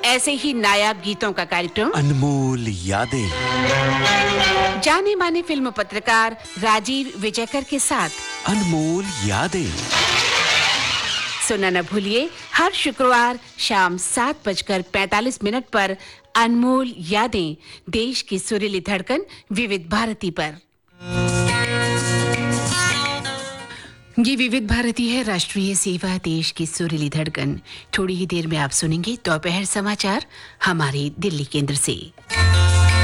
ऐसे ही नायाब गीतों का कार्यक्रम अनमोल यादें। जाने माने फिल्म पत्रकार राजीव विजयकर के साथ अनमोल यादें। सुनना न भूलिए हर शुक्रवार शाम 7:45 पर अनमोल यादें, देश की सुरीली धड़कन विविध भारती पर। ये विविध भारती है, राष्ट्रीय सेवा, देश की सुरीली धड़कन। थोड़ी ही देर में आप सुनेंगे दोपहर समाचार हमारे दिल्ली केंद्र से।